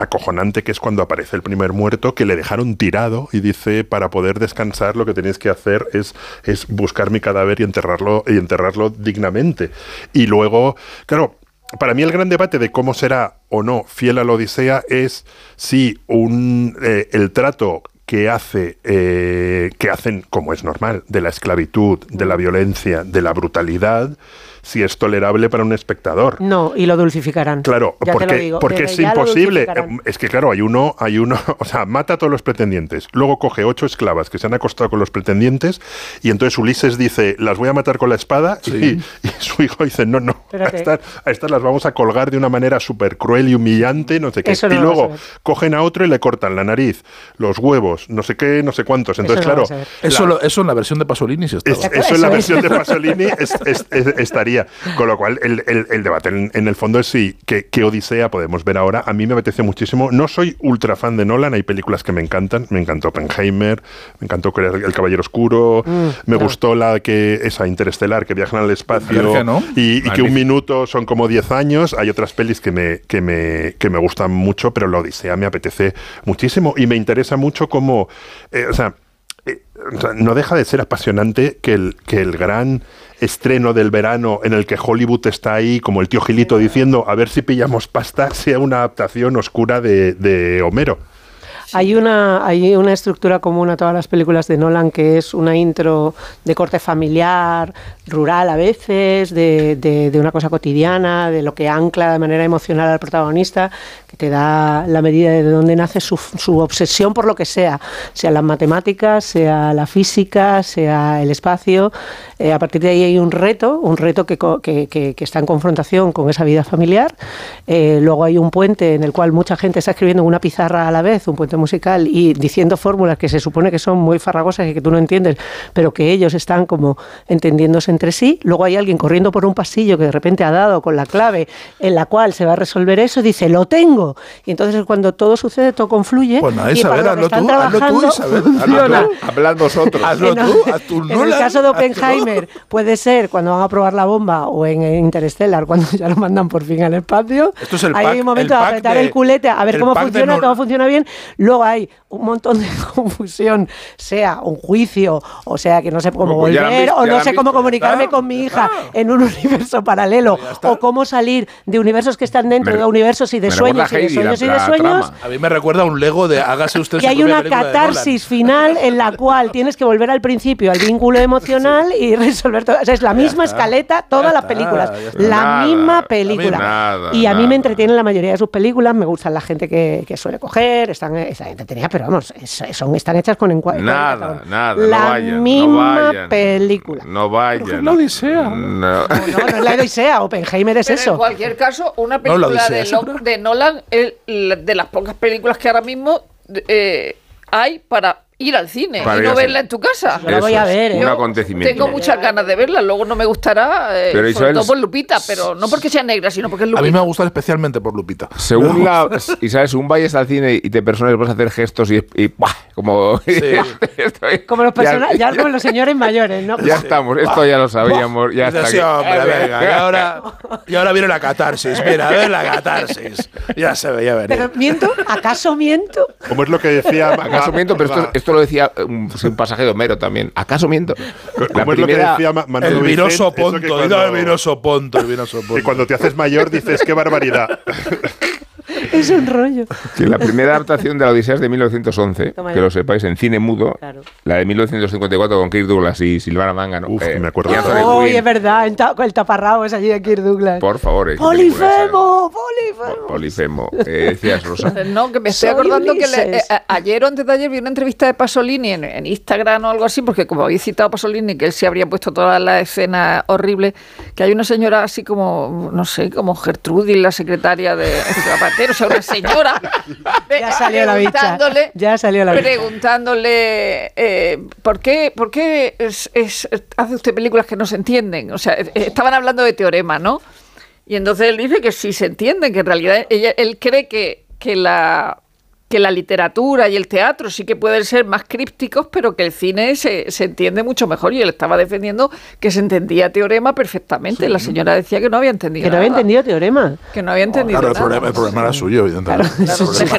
acojonante, que es cuando aparece el primer muerto, que le dejaron tirado y dice, para poder descansar lo que tenéis que hacer es buscar mi cadáver y enterrarlo dignamente. Y luego, claro, para mí el gran debate de cómo será o no fiel a la Odisea es si el trato que hacen, como es normal, de la esclavitud, de la violencia, de la brutalidad, si es tolerable para un espectador. No, y lo dulcificarán. Claro, porque es imposible. Es que claro, hay uno, o sea, mata a todos los pretendientes, luego coge 8 esclavas que se han acostado con los pretendientes, y entonces Ulises dice, las voy a matar con la espada, y su hijo dice, no, a estas las vamos a colgar de una manera súper cruel y humillante, no sé qué. Eso no y luego cogen a otro y le cortan la nariz, los huevos, no sé qué, no sé cuántos. Entonces, eso claro. Eso en la versión de Pasolini sí está. Eso en la versión de Pasolini estaría. Con lo cual, el debate en el fondo es si qué Odisea podemos ver ahora. A mí me apetece muchísimo. No soy ultra fan de Nolan, hay películas que me encantan. Me encantó Oppenheimer, me encantó El Caballero Oscuro, me gustó esa Interestelar, que viajan al espacio, ¿no? y que un minuto son como 10 años. Hay otras pelis que me gustan mucho, pero la Odisea me apetece muchísimo y me interesa mucho cómo... no deja de ser apasionante que el gran estreno del verano en el que Hollywood está ahí como el tío Gilito diciendo a ver si pillamos pasta, sea una adaptación oscura de Homero. Hay una estructura común a todas las películas de Nolan, que es una intro de corte familiar, rural a veces, de una cosa cotidiana, de lo que ancla de manera emocional al protagonista, que te da la medida de dónde nace su obsesión por lo que sea las matemáticas, sea la física, sea el espacio. A partir de ahí hay un reto que está en confrontación con esa vida familiar. Luego hay un puente en el cual mucha gente está escribiendo en una pizarra a la vez, un puente musical, y diciendo fórmulas que se supone que son muy farragosas y que tú no entiendes, pero que ellos están como entendiéndose entre sí. Luego hay alguien corriendo por un pasillo que de repente ha dado con la clave en la cual se va a resolver eso, y dice, ¡lo tengo! Y entonces cuando todo sucede, todo confluye. Pues nada, Isabel, hazlo tú, Isabel. Hablad vosotros. Hazlo tú, en el caso de Oppenheimer puede ser cuando van a probar la bomba, o en Interstellar cuando ya lo mandan por fin al espacio. Esto es el hay un momento de apretar el culete a ver cómo funciona, todo funciona bien. Luego hay un montón de confusión, sea un juicio, o sea que no sé cómo volver, o no sé cómo comunicarme con mi hija en un universo paralelo, o cómo salir de universos que están dentro de universos y de sueños y de sueños y de sueños. A mí me recuerda un Lego de hágase usted su propia película. Y hay una catarsis final en la cual tienes que volver al principio, al vínculo emocional y resolver todo. O sea, es la misma escaleta, todas las películas, la misma película. Y a mí me entretiene la mayoría de sus películas, me gustan la gente que suele coger, están entretenidas, pero vamos, están hechas con encuadre. Nada, la misma película. No vayan. ¿Por qué la Odisea? No es la Odisea, Oppenheimer es eso. En cualquier caso, una película de Nolan es de las pocas películas que ahora mismo hay para ir al cine y no verla en tu casa. Yo la voy a ver. Un acontecimiento. Tengo muchas ganas de verla, luego no me gustará, sobre todo por Lupita, pero no porque sea negra, sino porque es Lupita. A mí me va a gustar especialmente por Lupita. Según y sabes, según vayas al cine y te personas, vas a hacer gestos y ¡buah! Como como los personajes, ya como los señores mayores, ¿no? Ya estamos, esto ya lo sabíamos, ya está. Sí, hombre, venga, y ahora viene la catarsis, mira, a ver la catarsis. Ya se veía venir. Pero miento, ¿acaso miento? ¿Cómo es lo que decía? ¿Acaso miento? Pero esto lo decía un pasaje de Homero también. ¿Acaso miento? ¿Cómo es lo que decía Manuel el vinoso Vicente? ponto, el vinoso ponto. Y cuando te haces mayor dices, ¡qué barbaridad! Es un rollo. Sí, la primera adaptación de la Odisea es de 1911, que lo sepáis, en cine mudo. Claro. La de 1954 con Kirk Douglas y Silvana Mangano. Uf, me acuerdo. Es verdad, el taparrabo es allí de Kirk Douglas. Por favor. Polifemo. Decías, Rosa. No, que me estoy acordando que ayer o antes de ayer vi una entrevista de Pasolini en Instagram o algo así, porque como habéis citado a Pasolini, que él se habría puesto todas las escenas horribles, que hay una señora así como, no sé, como Gertrudis, la secretaria de Zapatero, o sea, una señora ya salió la bicha. Preguntándole ¿por qué hace usted películas que no se entienden? O sea, estaban hablando de Teorema, ¿no? Y entonces él dice que sí se entiende, que en realidad él cree que la literatura y el teatro sí que pueden ser más crípticos, pero que el cine se entiende mucho mejor. Y él estaba defendiendo que se entendía Teorema perfectamente. Sí. La señora decía que no había entendido nada. Que no había entendido Teorema. Que no había entendido nada. El problema era suyo, evidentemente. Claro.